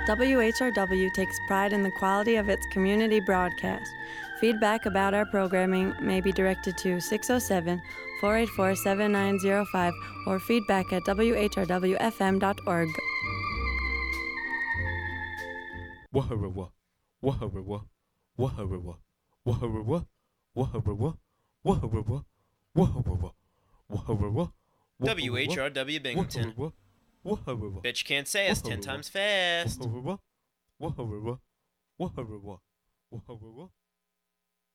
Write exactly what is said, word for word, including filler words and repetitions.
W H R W takes pride in the quality of its community broadcast. Feedback about our programming may be directed to six oh seven, four eight four, seven nine oh five or feedback at w h r w f m dot org. Waharawa, waharawa, waharawa, waharawa, waharawa, waharawa, waharawa, waharawa. W H R W Binghamton. Waharawa. Bitch can't say us ten times fast. Waharawa, waharawa, waharawa, waharawa.